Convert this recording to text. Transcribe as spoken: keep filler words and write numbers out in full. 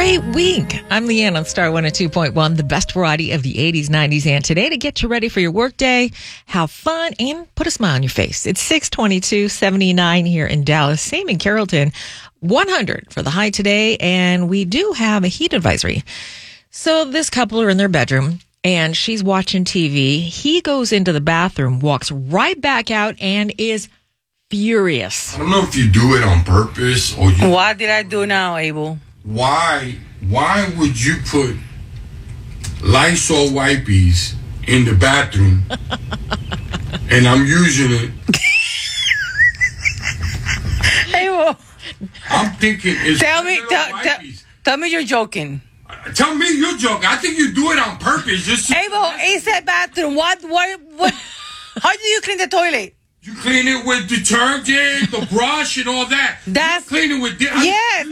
great week. I'm Leanne on Star one oh two point one, the best variety of the eighties, nineties, and today to get you ready for your workday, have fun, and put a smile on your face. It's six twenty-two, seventy-nine here in Dallas, same in Carrollton, one hundred for the high today, and we do have a heat advisory. So this couple are in their bedroom, and she's watching T V. He goes into the bathroom, walks right back out, and is furious. I don't know if you do it on purpose or you... What did I do now, Abel? Why, why would you put Lysol wipies in the bathroom and I'm using it? Abel. I'm thinking it's... Tell me, tell, tell, tell me you're joking. Tell me you're joking. I think you do it on purpose. Just so Abel, it's a bathroom. What, what, what? How do you clean the toilet? You clean it with detergent, the brush, and all that. That's... You clean it with... Yes.